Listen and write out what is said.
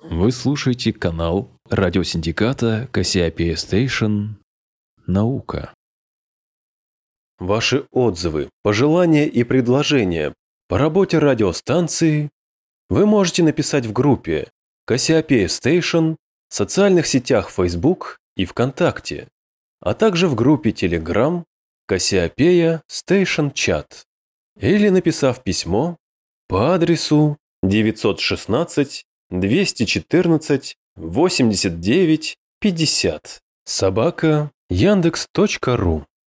Вы слушаете канал радиосиндиката Cassiopeia Station «Наука». Ваши отзывы, пожелания и предложения по работе радиостанции вы можете написать в группе Cassiopeia Station в социальных сетях Facebook и ВКонтакте, а также в группе Telegram Cassiopeia Station Chat или написав письмо по адресу 916 214 89 50 @yandex.ru.